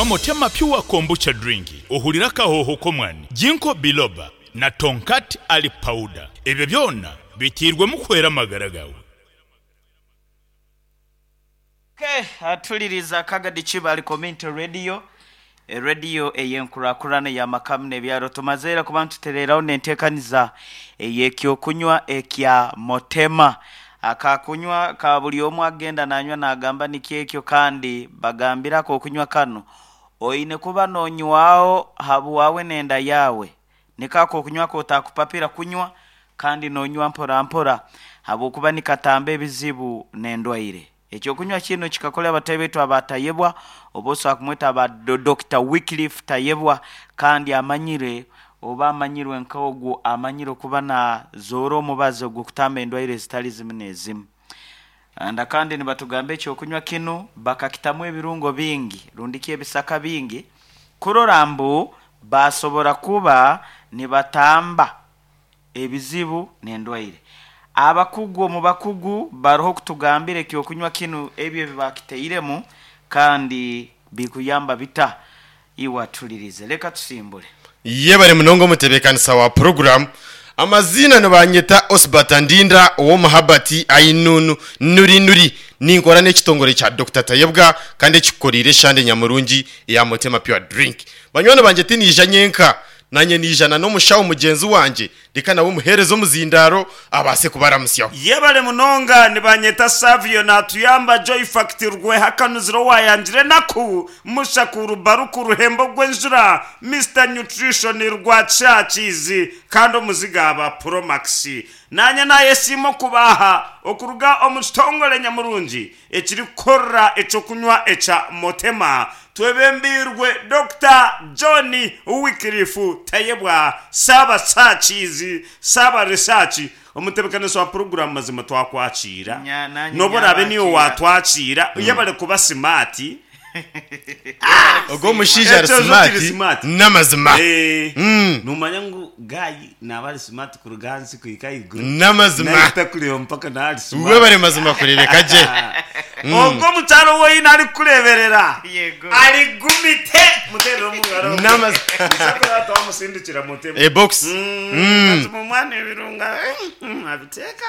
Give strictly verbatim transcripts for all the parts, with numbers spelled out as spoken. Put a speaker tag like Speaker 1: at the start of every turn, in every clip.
Speaker 1: kunywa Motema Pure kombucha drink ohulira kahoho komwani Jinko biloba na Tonkat ali powder ebyo byonna bitirwe mukwera magaragawe.
Speaker 2: Okay, atuliriza Kagadi Chibali Community Radio, e radio eyenkurakurana ya makamne byaro tumazera kubantu tereraho nentekaniza eyekyo kunywa ekya Motema akakunywa ka buli omu agenda nanywa nagamba nikekyo kandi bagambira ko kunywa kano oine kuba nonywaho habu wawe nenda yawe nikako kunywa ko takupapira kunywa kandi nonywa mpora mpora habu kuba nikatambe bizibu nendwaire. Ekyo kunywa kino kikakola abatebetu abatayebwa oboso akumweta aba Doctor Wycliffe Tayebwa kandi amanyire oba amanyirwe nkaogwo amanyiro kuba na zoro mubazo gwo kutamba endwaire zitali zimunezimu. Anda kandi ni batugambe ekyo kunywa kino bakakitamu ebirungo bingi rundikie bisaka bingi kurorambu basobora kuba ni batamba ebizibu n'endwaire. Abakugu mu bakugu baroho kutugambire kyo kunywa kino ebyo bibakiteiremu kandi bikuyamba bita iwatulirize. Leka tusimbule
Speaker 3: yebare munongo mutebekanisa wa program amazina no banyeta Osbata Ndinda uwo muhabati ayinunu nuri nuri ninkora n'ekitongore cha Doctor Tayebwa kandi kikorire shande nyamurungi ya Motema Pure drink banywana banje tinija nyenka nanye nijana no mushawo mugenzi wanje dikana wo muherezo muzindaro abase kubaramusyaho
Speaker 4: yebare munonga nibanyeta Savio na tuyamba Joy Factory rwe hakanuziro wayanjire naku mushakuru baruku ruhembo gwenjura Mister Nutrition rwa chachizi kando muzigaba Promax nanye naye simo kubaha okuruga omustongole nyamurungi ekiri korra echo kunywa echa Motema twebembirwe Doctor Johnny Wycliffe Tayebwa saba sachizi saba research omutebekaniso wa program mazima twakwakira nobora abe niyo watwakira yebale kuba smart
Speaker 3: ogo mushija smart namazima
Speaker 4: eh numanya ngo gayi nabali smart kuruganzi kuikayi group
Speaker 3: namazima
Speaker 4: natakuleyo mpaka nali smart
Speaker 3: uwe bari mazima kurebeka je
Speaker 4: ogo mutaro we inali kureberera ali gumite mutero mugaro
Speaker 3: namazima
Speaker 4: sakora twamusindikira Motema
Speaker 3: e box
Speaker 4: mm mumwane birunga abiteka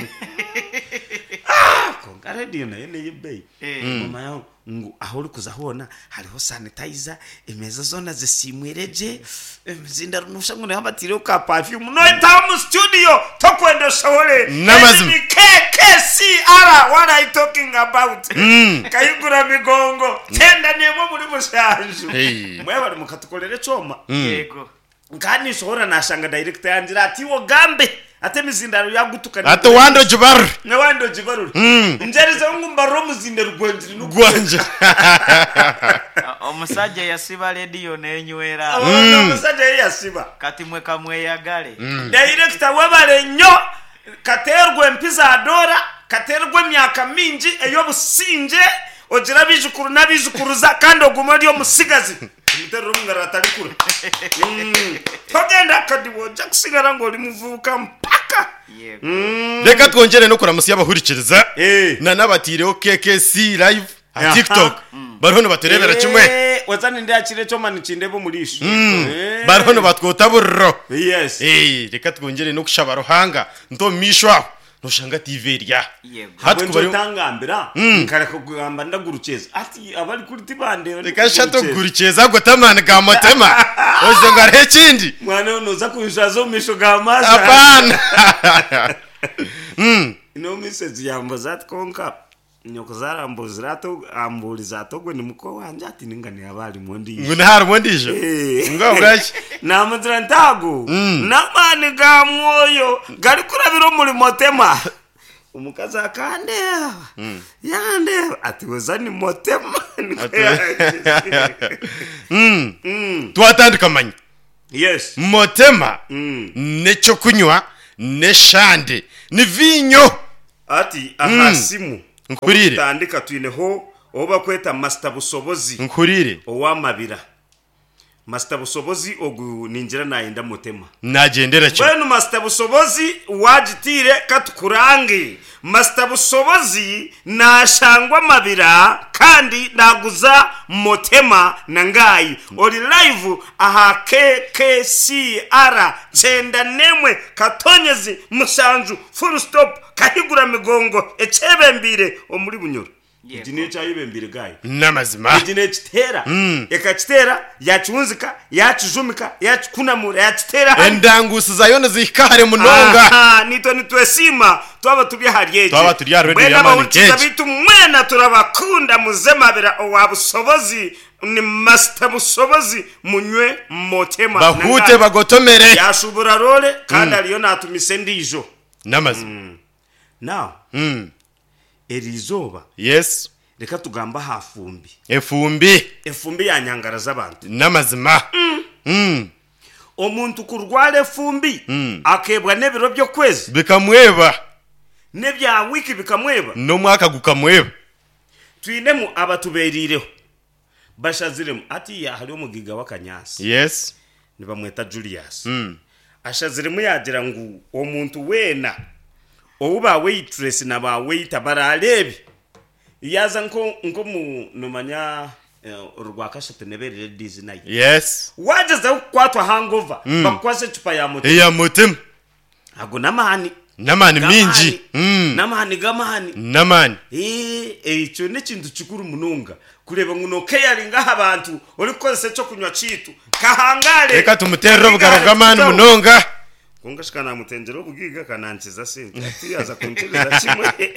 Speaker 4: ah kongare dina yene yibei mama yangu ngo aho rukuza hona hariho sanitizer imeza zona zisimwereje mzinda runusha ngo yabatire ka perfume no itamu studio tokwenda shole
Speaker 3: namazima
Speaker 4: K K C R what are you talking about mm. Kayigura migongo tenda nemo muri mushanju hey. Mwe bari mukatukolere choma yego mm. Ngani shora nashanga director yanjira ati wo gambe ate mizindaro yagutukana
Speaker 3: ate wando jibaru
Speaker 4: ne wando jibaru
Speaker 3: mm.
Speaker 4: Njeriza ngo mbaro muzindaro gwenjiri
Speaker 3: n'ugwanje
Speaker 2: omusajja yasiba radio nenywera
Speaker 4: omusajja yasiba
Speaker 2: kati mwe kamwe yagale
Speaker 4: mm. Director wabale nyo katerwe mpiza adora katerwe myaka mingi eyo businje ogira bijukuru nabijukuruza kandi ogumali omusigazi mutero ngara talikura mm togenda kadiwo jakusigara ngo limuvuka mpaka
Speaker 2: yego
Speaker 4: mm.
Speaker 3: Reka twongere no kuramusi y'abahurikiriza
Speaker 4: eh
Speaker 3: na nabatireho K K C live a TikTok mm. Barono baturebera kimwe
Speaker 4: eh wazani ndi akire cyo manikindebo murisho
Speaker 3: mm. eh barono batwota burro
Speaker 4: yes
Speaker 3: eh reka twongere no kushaba ruhanga ndo mishwa noshanga T V rya
Speaker 4: hatu kubari tangambira kare kugamba ndagurukeza ati abari kuri tibande
Speaker 3: reka shato gurukeza gotamana ga Motema ozo ngare kindi
Speaker 4: mwana noza kuishazo misho ga masha
Speaker 3: apana
Speaker 4: mm no message yambo zat konka nyoko zarambuza rato ambuliza togwe ni muko wanje ati ningane abali mondije
Speaker 3: ngune har mondije ngo bwachi
Speaker 4: namudra ntago namani ga mwoyo gali kurabiro muri Motema umukaza kande yande ati wazani Motema
Speaker 3: mm twatandika manya
Speaker 4: yes
Speaker 3: Motema necho kunywa neshande ni vinyo
Speaker 4: ati ahasimu
Speaker 3: nkurire
Speaker 4: tandika tuineho oba kweta master busobozi
Speaker 3: nkurire
Speaker 4: owamabira Master Busobozi ogu ninjira naenda motema
Speaker 3: nagendera cyo
Speaker 4: bwenu Master Busobozi wajitire katukurange Master Busobozi nashangwa mabira kandi naguza motema nangayi ori live aha K K C R chenda nemwe katonyezi musanju full stop kahigura migongo echebembire omuri bunyoro Jine chayibembire gayi
Speaker 3: namazima
Speaker 4: jine chitera eka chitera yachunzika yachujumika yachukunamura yachitera
Speaker 3: endangusi zayone zikahare munonga
Speaker 4: aha nito nitwesima twaba tubyahariye
Speaker 3: twaba turyarwe yamani
Speaker 4: keje bitu mwena turabakunda muzemabira owabusobozi ni Master Busobozi munywe motema
Speaker 3: bahute bagotomere
Speaker 4: yashubura role kandi ariyo natumise ndijo
Speaker 3: namazima
Speaker 4: now
Speaker 3: mm
Speaker 4: erizoba
Speaker 3: yes
Speaker 4: reka tugamba hafumbi
Speaker 3: efumbi
Speaker 4: efumbi yanyangara z'abantu
Speaker 3: namazima mm, mm.
Speaker 4: omuntu kurwara efumbi
Speaker 3: mm.
Speaker 4: akebwa nebiro byo kwezi
Speaker 3: bikamweba
Speaker 4: nebya wiki bikamweba
Speaker 3: no mwaka gukamweba
Speaker 4: twinemu abatuberireho bashaziremu ati ya hari umugiga wakanyasi
Speaker 3: yes
Speaker 4: nibamweta Julius
Speaker 3: mm.
Speaker 4: ashaziremu yagira ngo omuntu wena ouba waitress na ba waiter baralebi yaza nko nko mu numanya urwakasha teneberere Disney
Speaker 3: yes
Speaker 4: wajeza kwatwa hangover mm. bakwase chupa ya moto
Speaker 3: ya motem
Speaker 4: ago namani
Speaker 3: namani minji
Speaker 4: mm. namani gamani
Speaker 3: namani
Speaker 4: eh echo ne kintu kikuru mununga kureba nguno caring abantu uri kozese cyo kunywa citu kahangale
Speaker 3: reka tumuterero bugarogamani munonga
Speaker 4: kungashikana mutengero kugiga kanankiza sente ati yaza kuntereza kimwe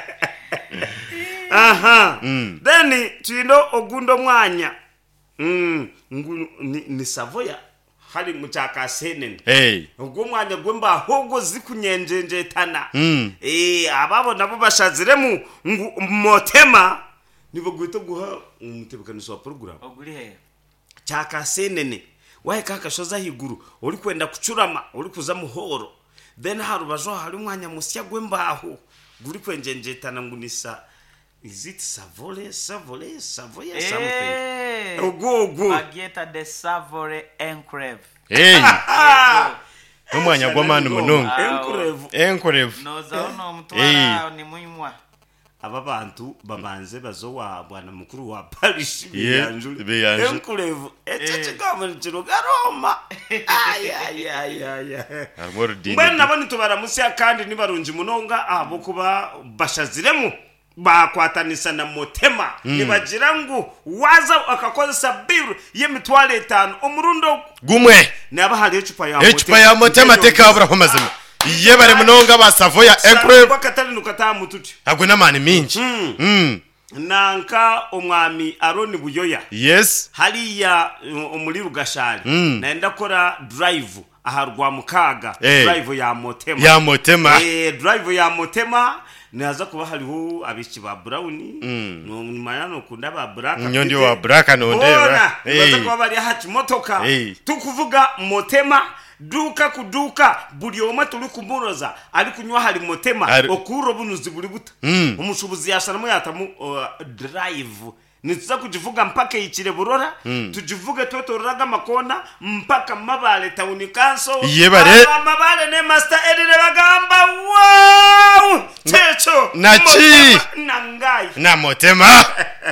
Speaker 4: aha mm. then twino ogundo mwanya mm ngu ni, ni Savoya hari muchaka senene
Speaker 3: hey
Speaker 4: ubwo mwanya gwemba hogo zikunyenjenje tana
Speaker 3: mm.
Speaker 4: eh ababo nabo bashaziremu motema nibo gwito guha umutebukaniso wa program
Speaker 2: oguri he
Speaker 4: chaka senene wae kaka shoza higuru uri kwenda kucurama uri kuza muhoro then harubajo hari mwanya musya gwembaho guri kwenjenjetana ngunisa is it Savole Savole Savoya something ogogo
Speaker 2: ageta de Savore enclave
Speaker 3: hey umwanya gwamani munonga
Speaker 4: enclave
Speaker 2: enclave noza no mutwara ni muimwa
Speaker 4: aba bantu babanze bazowa bwana mukuru wa Paris
Speaker 3: biyanjuru
Speaker 4: enclave echache kama nchiro garoma ay ay ay ay
Speaker 3: armordine
Speaker 4: bwana bani tubara musya kandi nibarunji munonga abo kuba bashaziremu bakwatanisa na motema mm. nibagira ngo waza akakozesa biru yemitwale etano omurundo
Speaker 3: gumwe
Speaker 4: naba hali echupa ya
Speaker 3: motema echupa ya motema tekabura komazima iye bare munonga ba Savoya enclave
Speaker 4: bakatali nukata mututi
Speaker 3: aguna mani minji
Speaker 4: mm.
Speaker 3: mm.
Speaker 4: nanka omwami Aroni Buyoya
Speaker 3: yes
Speaker 4: hali ya omuliru gashali
Speaker 3: mm.
Speaker 4: naenda kora drive aharwa mukaga
Speaker 3: hey.
Speaker 4: drive ya motema
Speaker 3: ya motema
Speaker 4: eh drive ya motema naza kuba haliho abichi ba Brown
Speaker 3: mm.
Speaker 4: no mayano kunda ba Black
Speaker 3: nyondi wa Black no ndeba
Speaker 4: naza kuba bali hachi motoka hey. tukuvuga motema duka kuduka buli oma tuli kumuroza ali kunywa hali motema Ar... okuro bunuzi buli buta mm. umushubuzi yasanamu yatamu uh, drive nituza kujivuga mpaka ichire burora mm. tujivuge totoraga makona mpaka mabale tauni kanso
Speaker 3: yebare
Speaker 4: mabale ne Master Edine bagamba wow checho
Speaker 3: nachi
Speaker 4: nangai
Speaker 3: na motema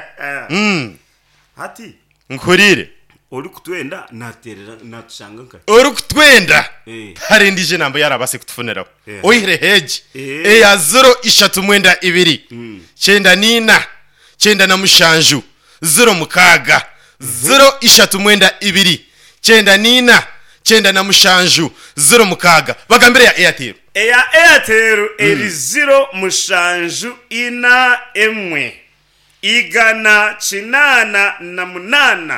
Speaker 3: mm.
Speaker 4: hati
Speaker 3: nkurire
Speaker 4: uri kutwenda naterera natushanga nka
Speaker 3: uri kutwenda
Speaker 4: eh
Speaker 3: hari ndije nambo yarabase kutufuneraho
Speaker 4: yeah.
Speaker 3: oyire heji
Speaker 4: yeah.
Speaker 3: e ya zero ishatu mwenda ibiri mm. chenda nina chenda na mushanju zero mukaga mm-hmm. zero ishatu mwenda ibiri chenda nina chenda na mushanju zero mukaga bagambire ya Airtel
Speaker 4: eya Airtel mm. eri zero mushanju ina emwe igana chinana na munana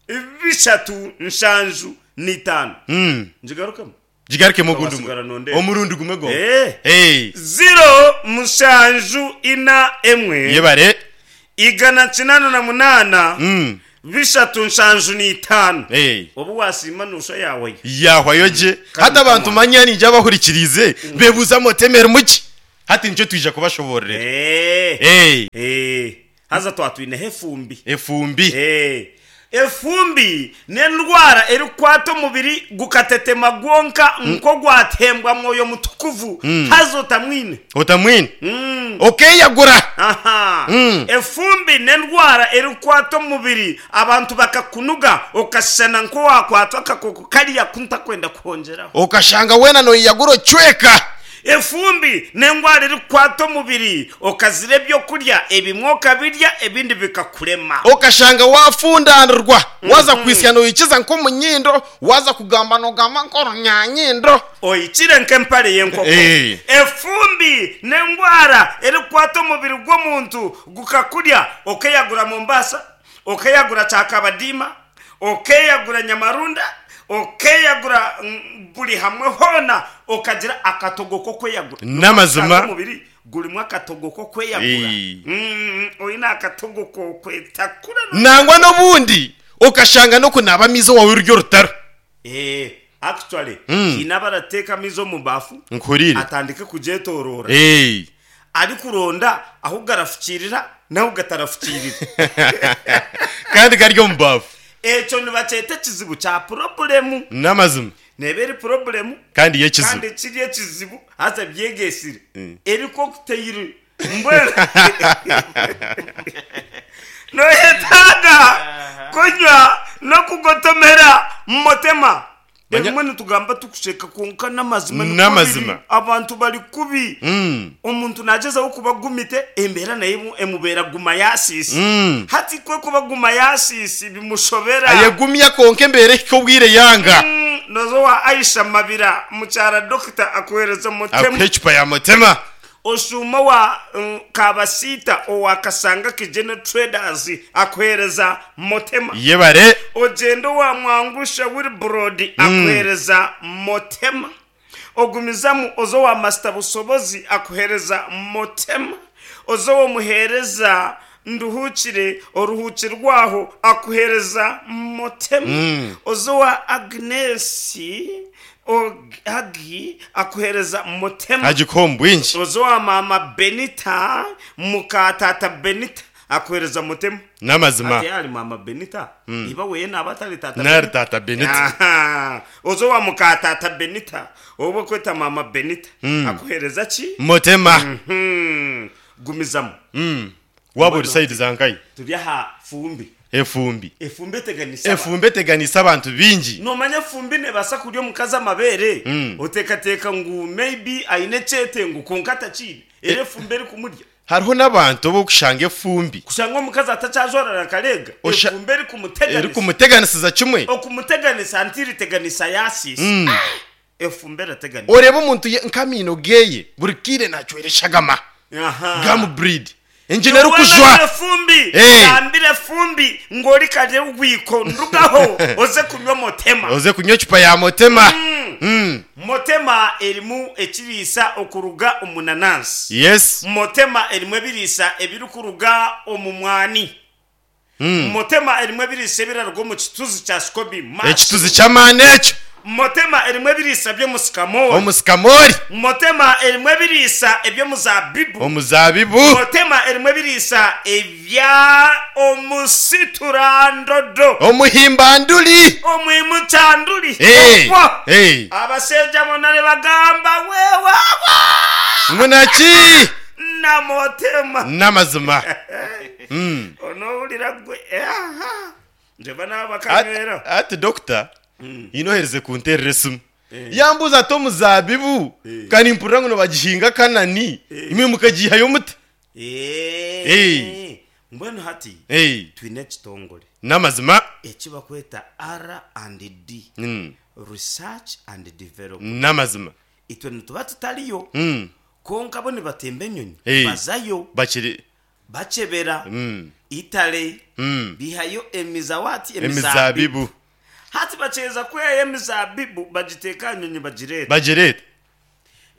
Speaker 4: bishatu nshanju nitano
Speaker 3: mm.
Speaker 4: njigaruka
Speaker 3: jigaruke mugundu omurundi gumego
Speaker 4: eh
Speaker 3: hey
Speaker 4: zero mushanju ina emwe
Speaker 3: yebare
Speaker 4: igana chinana na munana
Speaker 3: mm.
Speaker 4: bishatu nshanju nitano
Speaker 3: hey
Speaker 4: obu wasima nusha yawe
Speaker 3: yaho yoje hata abantu manyani nje abahurikirize mm. bebuza motemera muki hati nje twije kubashoborera
Speaker 4: eh
Speaker 3: hey
Speaker 4: eh haza twatwine hefumbi
Speaker 3: efumbi
Speaker 4: eh efumbi n'endwara eri kwata umubiri gukatetema gwonka nko gwatembwa mwoyo mutukuvu hazotamwine
Speaker 3: otamwine
Speaker 4: Mm.
Speaker 3: okay yagura
Speaker 4: Aha.
Speaker 3: Mm.
Speaker 4: efumbi n'endwara eri kwata umubiri abantu bakakunuga ukashana nko wakwata akakoko kariya kunta kwenda kuhongeraho
Speaker 3: ukashanga wena no yaguro chweka
Speaker 4: efumbi n'endwara eri kwata umubiri ukazira byo kurya ebimwoka birya ebindi bikakurema
Speaker 3: ukashanga wafundanirwa waza kwisya no yikiza nko munyindo waza kugamba no gamba nkoro nyanyindo
Speaker 4: oyikire nk'empare y'enkoko
Speaker 3: Eh.
Speaker 4: efumbi n'endwara eri kwata umubiri gw'omuntu gukakurya okeyagura Mombasa okeyagura Chakabadima okeyagura Nyamarunda okeyagura mm, buri hamwe hona okagira akatogo ko kweyagura
Speaker 3: N'amazima.
Speaker 4: umubiri gurimwa akatogo ko kweyagura
Speaker 3: Eh.
Speaker 4: mm oyina akatogo ko kwetakura
Speaker 3: nangwa no bundi ukashanga no kunaba mizo wawe uryo rutaro
Speaker 4: eh actually
Speaker 3: Mm.
Speaker 4: inabarateka mizo mu bafu
Speaker 3: nkurire
Speaker 4: atandike kujetorora
Speaker 3: eh
Speaker 4: ari kuronda aho garafukirira naho gatarafukirira
Speaker 3: kandi karyo mbavu
Speaker 4: eco nibacete kizibu cha problemu
Speaker 3: namazima
Speaker 4: neberi problemu
Speaker 3: kandi yekizibu
Speaker 4: kandi kiriye kizibu haza byegesire eri cocktail mbwela no yetaga kunywa no kugotomera motema
Speaker 3: Manya-
Speaker 4: emwe tugamba tukusheka konka n'amazima
Speaker 3: N'amazima.
Speaker 4: abantu bari kubi
Speaker 3: mm
Speaker 4: umuntu nageza kuba gumite embera naye emubera guma yasisi
Speaker 3: Mm.
Speaker 4: hati kwe kuba guma yasisi bimushobera
Speaker 3: ayegumya konke mbere ko bwire yanga
Speaker 4: Mm, nozo wa Aisha Mabira mucyara doctor akohereza mutemu
Speaker 3: akechupa ya motema
Speaker 4: oshuma wa um, Kabasita owakasanga kijene traders akohereza motema
Speaker 3: yebare
Speaker 4: ogendo wa Mwangusha Wilbrod akohereza motema ogumizamu ozo wa Master Busobozi akohereza motema ozo wo muhereza nduhukire oruhukirwaho akuhereza motema
Speaker 3: Mm.
Speaker 4: ozo wa Agnesi agi akuhereza motema
Speaker 3: agikombwinji
Speaker 4: ozo wa Mama Benita mukatata Benita akuhereza motema
Speaker 3: namazima
Speaker 4: ati ali Mama Benita iba we nabatali tata
Speaker 3: nari tata benita
Speaker 4: Aha. ozo wa mukatata Benita obo kweta Mama Benita akuhereza ki
Speaker 3: motema
Speaker 4: hmm gumizamu
Speaker 3: mm waburi side zankai
Speaker 4: tubyaha fumbi
Speaker 3: efumbi
Speaker 4: efumbi teganisa
Speaker 3: efumbi teganisa abantu binji
Speaker 4: no manya fumbi ne basa kuryo mukaza mabere
Speaker 3: Mm.
Speaker 4: oteka teka ngu maybe aine chete ngu konkata chini ere fumbi eri kumurya
Speaker 3: hariho n'abantu bo kushanga efumbi
Speaker 4: kushanga mukaza atachazora karega
Speaker 3: Osha-
Speaker 4: efumbi eri
Speaker 3: eri
Speaker 4: kumuteganisa
Speaker 3: kumuteganisiza kimwe
Speaker 4: okumuteganisa antiri teganisa yasisi
Speaker 3: Mm.
Speaker 4: efumbi erateganisa
Speaker 3: oreba umuntu ye- nkamino geye burikire nacwereshagama
Speaker 4: aha
Speaker 3: gamu breed engineer kujwa
Speaker 4: fumbi
Speaker 3: Eh.
Speaker 4: ambire fumbi ngori kaje ugwiko ndugaho oze kunywa motema
Speaker 3: oze kunywa chupa ya motema
Speaker 4: Mm.
Speaker 3: mm
Speaker 4: motema erimu ekirisa okuruga omunanansi
Speaker 3: yes
Speaker 4: motema erimu ebirisa ebirukuruga omumwani
Speaker 3: mm
Speaker 4: motema erimu ebirisa ebirarwa mu kituzi kya skobi
Speaker 3: ekituzi kyamanecho
Speaker 4: motema erimu ebirisa byo musikamori
Speaker 3: omusikamori
Speaker 4: motema erimu ebirisa ebyo muzabibu
Speaker 3: omuzabibu
Speaker 4: motema erimu ebirisa ebya omusiturandodo
Speaker 3: omuhimbanduli
Speaker 4: omwimu cyanduri
Speaker 3: eh
Speaker 4: Ogwo.
Speaker 3: eh
Speaker 4: abaseja bonare bagamba wewa
Speaker 3: munaki
Speaker 4: na motema
Speaker 3: namazima mm
Speaker 4: onowulira gwe aha njeba n'abakamera
Speaker 3: ati doctor inohereze kunterere simu yambuza to muzabibu kani mpurira ngo bagihinga kanani imwe mukagihayo muta
Speaker 4: eh mbona hati
Speaker 3: eh
Speaker 4: twine kitongole
Speaker 3: namazima
Speaker 4: ekiba kweta R and D
Speaker 3: mm
Speaker 4: research and development
Speaker 3: namazima
Speaker 4: itwe ntuba tutaliyo
Speaker 3: mm
Speaker 4: konka bone batembe nyonyi
Speaker 3: Eh.
Speaker 4: bazayo
Speaker 3: bakiri
Speaker 4: bachebera
Speaker 3: mm
Speaker 4: itale
Speaker 3: mm
Speaker 4: bihayo emizawati emizabibu
Speaker 3: emizabibu
Speaker 4: hati bacheza kwe emizabibu bagiteka nyonyi bagireta
Speaker 3: bagirete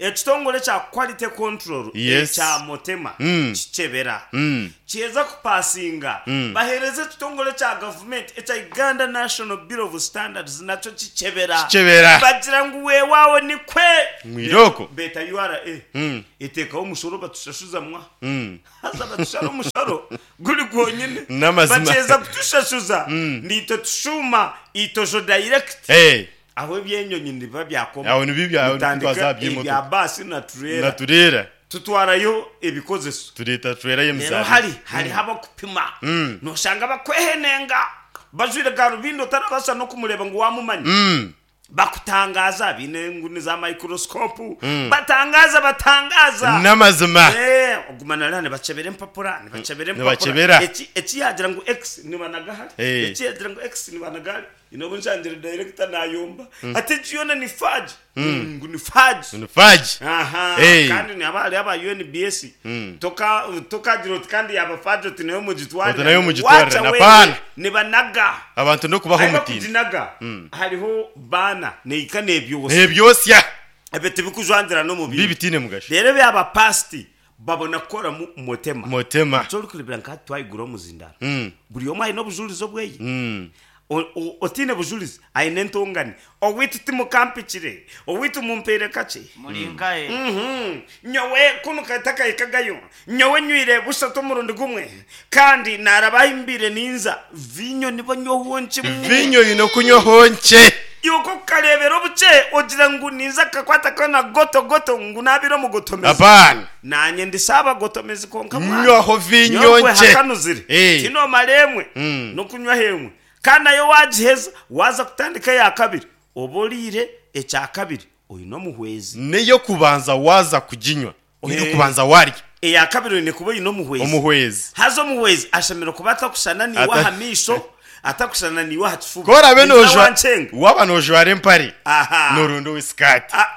Speaker 4: ekitongole kya quality control
Speaker 3: Yes.
Speaker 4: kya Motema
Speaker 3: Mm.
Speaker 4: kichebera
Speaker 3: Mm.
Speaker 4: kiweza kupasinga bahereze ekitongole kya government ekya Uganda National Bureau of Standards nacho kichebera
Speaker 3: Kichebera.
Speaker 4: bagira ngu wewawo ni kwe
Speaker 3: Mwiroko.
Speaker 4: beta U R A
Speaker 3: Mm.
Speaker 4: itekaho umusoro batushashuza mwa
Speaker 3: Mm.
Speaker 4: haza batushara umusoro guri gwonyine
Speaker 3: N'amazima.
Speaker 4: bacheza kutushashuza ndito tushuma itojo direct
Speaker 3: Hey.
Speaker 4: aho byenyonyi ndiba byakoma
Speaker 3: Aho nibibya aho
Speaker 4: Bitandika
Speaker 3: twazabye
Speaker 4: ibya
Speaker 3: moto.
Speaker 4: basi na turera
Speaker 3: Naturera.
Speaker 4: tutwarayo ebikozeso
Speaker 3: Tureta turera
Speaker 4: rero
Speaker 3: y'emizari.
Speaker 4: hari hari haba kupima noshanga bakwehenenga bajwire garubindo tarabasa no kumureba ngo wamumanye
Speaker 3: Mm.
Speaker 4: bakutangaza bine nguni za microscope batangaza batangaza
Speaker 3: N'amazima.
Speaker 4: eh ogumana lane bacebere mpapura ne bacebere mpapura
Speaker 3: bacebera.
Speaker 4: eki eki yagira ngo x ni banagahari
Speaker 3: Eh.
Speaker 4: eki yagira ngo x ni banagari inobo njanjire director nayomba ate jiona ni faji nguni faji
Speaker 3: Unufaji.
Speaker 4: aha
Speaker 3: Eh.
Speaker 4: kandi ni abali aba U N B S toka toka jiro kandi yaba faji tinayo mujitwari
Speaker 3: Oto nayo mujitwari, na pana.
Speaker 4: ne banaga
Speaker 3: Abantu no kubaho
Speaker 4: aho
Speaker 3: mutini.
Speaker 4: kujinaga hariho bana ne ikane byose
Speaker 3: Nebyosya.
Speaker 4: ebete bikujwandira no mubi
Speaker 3: Bibitine mugasha.
Speaker 4: rero byaba pasti babona kora mu Motema
Speaker 3: Motema.
Speaker 4: cyo kulibira nka twayigura muzindara
Speaker 3: Mm.
Speaker 4: buri yo mai no bujulizo bweye
Speaker 3: Mm.
Speaker 4: O- o- otine bujulizi aine ntongani owitu timu kampikire owitu mumpere kache
Speaker 2: mulingaye
Speaker 4: mhm nyowe kuno kataka ikagayo nyowe nywire busato murundi gumwe kandi narabahimbire ninza vinyo nibo nyohonche
Speaker 3: Vinyo ino kunyo honche.
Speaker 4: yuko karebero buce ogira ngo niza kakwata kana goto goto ngunabiro mugotomeza
Speaker 3: Abana.
Speaker 4: nanye ndisaba gotomezi konka
Speaker 3: Nyoho vinyo
Speaker 4: nyokwe
Speaker 3: nche.
Speaker 4: hakanuzire
Speaker 3: Eh.
Speaker 4: kino maremwe
Speaker 3: Mm.
Speaker 4: no kunywa hemwe kandi ayo wajiheza waza kutandika ya kabiri obolire echa kabiri oyu no muhwezi
Speaker 3: Neyo kubanza waza kujinywa. Oyo
Speaker 4: Eh.
Speaker 3: kubanza warya.
Speaker 4: eya kabiri ne kubo ino muhwezi
Speaker 3: Omuhwezi.
Speaker 4: hazo muhwezi ashamira kubata kushana ni
Speaker 3: Ata-
Speaker 4: wahamisho atakushana ni wahachifuga
Speaker 3: Kora beno
Speaker 4: Niza
Speaker 3: ojwa.
Speaker 4: wanchenga.
Speaker 3: Waba no jware mpari.
Speaker 4: aha
Speaker 3: Norundo wiskati.
Speaker 4: Ah,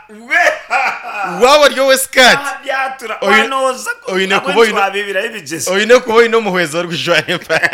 Speaker 4: we
Speaker 3: Waba ryo wiskati.
Speaker 4: Ah, byatura
Speaker 3: Oyi-
Speaker 4: wanoza
Speaker 3: oyi ne
Speaker 4: Abo
Speaker 3: kubo ino-
Speaker 4: ntibabibira ibigezo
Speaker 3: Oyine kubo ino muhwezi rw'ijware mpari.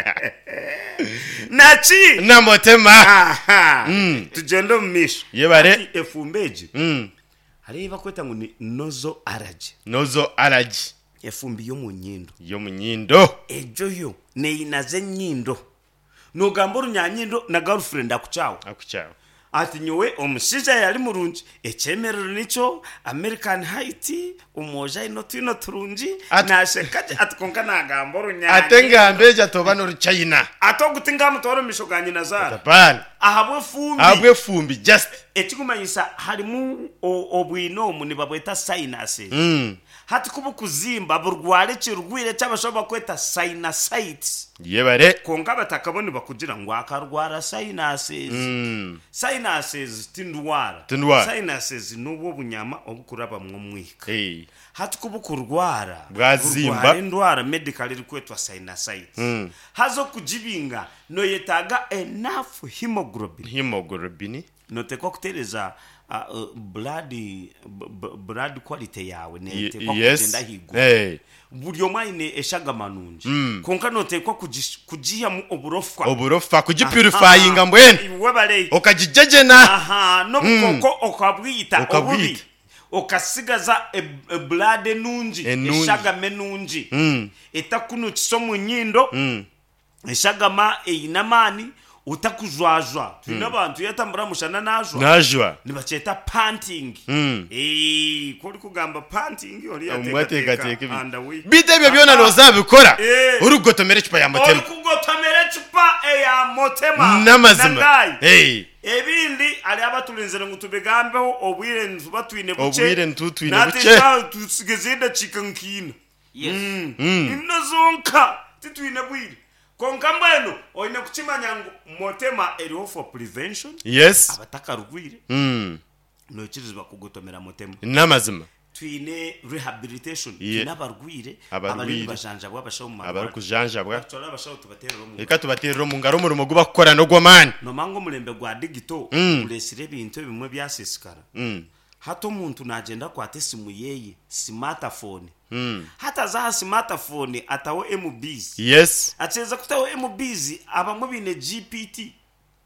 Speaker 4: nachi
Speaker 3: Na Motema.
Speaker 4: aha
Speaker 3: Mm.
Speaker 4: tugende mu misho
Speaker 3: Yebare.
Speaker 4: Ati efumbeji
Speaker 3: Mm.
Speaker 4: hariba kweta ngo ni nozo araje
Speaker 3: Nozo alaji.
Speaker 4: efumbi yo mu nyindo
Speaker 3: Yo munyindo.
Speaker 4: ejo yo neinaze nyindo nogamba runyanyindo na girlfriend akucawo
Speaker 3: Akuchawo.
Speaker 4: ati nyowe omushiza yali murungi ekyemerero nicho American Height umoja ino twino turungi
Speaker 3: Ati-
Speaker 4: nashekaje ati konka nagamba runyanyindo
Speaker 3: Atenga ambeja toba no China.
Speaker 4: atogutinga mutoro mishoganye nazara
Speaker 3: Tapana.
Speaker 4: ahabwe fumbi
Speaker 3: Abwe fumbi just.
Speaker 4: ekigumanyisa harimu o- obwinomu nibabweta sinuses
Speaker 3: Mm.
Speaker 4: hati kuba kuzimba burware kirugwire cyabashobora kweta sinusitis
Speaker 3: Yebare.
Speaker 4: konka batakabone bakugira ngo akarwara sinuses
Speaker 3: Mm.
Speaker 4: sinuses tindwara
Speaker 3: Tindwara.
Speaker 4: sinuses nubo bunyama obukuraba mu mwika
Speaker 3: Hey.
Speaker 4: hati kuba kurwara
Speaker 3: Bwazimba.
Speaker 4: burwara indwara medical iri kwetwa sinusitis
Speaker 3: Mm.
Speaker 4: hazo kujibinga no yetaga enough hemoglobin
Speaker 3: Hemoglobin.
Speaker 4: notekwa kutereza uh, uh, blood b- b- blood quality yawe netekwa
Speaker 3: Yes.
Speaker 4: kugenda higo
Speaker 3: Hey.
Speaker 4: buri omwine eshaga manungi
Speaker 3: Mm.
Speaker 4: konka notekwa kugish- kugiha mu oburofwa
Speaker 3: Oburofa kujipurifying mbwene.
Speaker 4: iwe bare
Speaker 3: Okajijejena.
Speaker 4: aha no bukoko okabwita
Speaker 3: Okabwita.
Speaker 4: obubi okasigaza e- e- blood enungi
Speaker 3: Enungi.
Speaker 4: eshaga menungi
Speaker 3: Mm.
Speaker 4: etakuno kisomo nyindo
Speaker 3: Mm.
Speaker 4: eshagama einamani utakuzwazwa twina abantu yatambura mushana najwa
Speaker 3: Najwa.
Speaker 4: nibacheta panting
Speaker 3: Mm.
Speaker 4: eh kuri kugamba panting ori
Speaker 3: Umwateka teke.
Speaker 4: underway
Speaker 3: Bite ebyo byona nozabikora.
Speaker 4: Eh.
Speaker 3: Urugotomere chupa ya
Speaker 4: ori
Speaker 3: Motema.
Speaker 4: kugotomera chupa eya Motema
Speaker 3: Namazima.
Speaker 4: Nangai.
Speaker 3: Hey.
Speaker 4: ebindi ali abatulinzira ngo tubigambeho obwire ntuba twine buce
Speaker 3: Obwire ntutwine
Speaker 4: Nati
Speaker 3: buce.
Speaker 4: sha tusigezenda chikankina
Speaker 2: yes
Speaker 4: Mm.
Speaker 3: Mm.
Speaker 4: ino zonka titwine bwire konka mbeno oyine kuchimanya ngo Motema eriho for prevention
Speaker 3: Yes.
Speaker 4: abatakarugwire
Speaker 3: Mm.
Speaker 4: nokirizwa kugotomera Motema
Speaker 3: Namazima.
Speaker 4: twine rehabilitation
Speaker 3: Ye-
Speaker 4: twine abarwire
Speaker 3: Abarwire.
Speaker 4: abari bajanja bwabashaho mu
Speaker 3: Abari
Speaker 4: marwara
Speaker 3: kujanjabwa.
Speaker 4: tora abashaho tubaterero mu
Speaker 3: Eka tubaterero mu ngaro umurimo guba gukora no gwamani.
Speaker 4: no mango mulembe gwa digito
Speaker 3: Mm.
Speaker 4: uresire ibintu bimwe byasisikara
Speaker 3: Mm.
Speaker 4: hato umuntu nagenda kwate simu yeye smartphone
Speaker 3: Mm.
Speaker 4: hata za smartphone atawo M Bs
Speaker 3: Yes.
Speaker 4: acheza kutawo M Bs abamwe bine G P T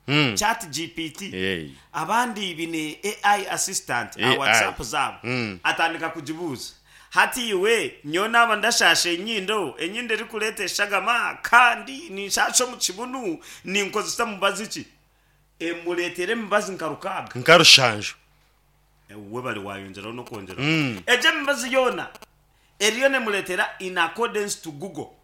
Speaker 3: Mm.
Speaker 4: chat gpt
Speaker 3: Hey.
Speaker 4: abandi bine ai assistant
Speaker 3: A I.
Speaker 4: a whatsapp zabo
Speaker 3: Mm.
Speaker 4: atandika kujibuza hati iwe nyo naba ndashashe nyindo enyindo iri kuretesha gama kandi nishasho mu kibunu ninkozesa mubazi iki emuletere mubazi nkarukaga
Speaker 3: nkarushanje
Speaker 4: ewe bali wayongera no kongera
Speaker 3: Mm.
Speaker 4: eje mubazi yona eriyo ne muletera in accordance to Google